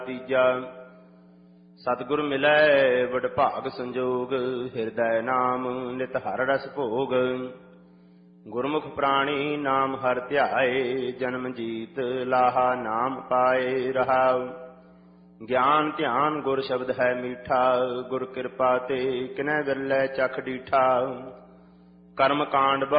ਤੀਜਾ ਸਤਿਗੁਰ ਮਿਲੈ ਵਡ ਭਾਗ ਸੰਜੋਗ, ਹਿਰਦੈ ਨਾਮ ਨਿਤ ਹਰ ਰਸ ਭੋਗ। ਗੁਰਮੁਖ ਪ੍ਰਾਣੀ ਨਾਮ ਹਰਿ ਧਿਆਏ, ਜਨਮ ਜੀਤ ਲਾਹਾ ਨਾਮ ਪਾਏ ਰਹਾਉ। ਗਿਆਨ ਧਿਆਨ ਗੁਰ ਸ਼ਬਦ ਹੈ ਮੀਠਾ, ਗੁਰ ਕਿਰਪਾ ਤੇ ਕਿਨੈ ਵਿਰਲੇ ਚਖ ਡੀਠਾ। ਕਰਮ ਕਾਂਡ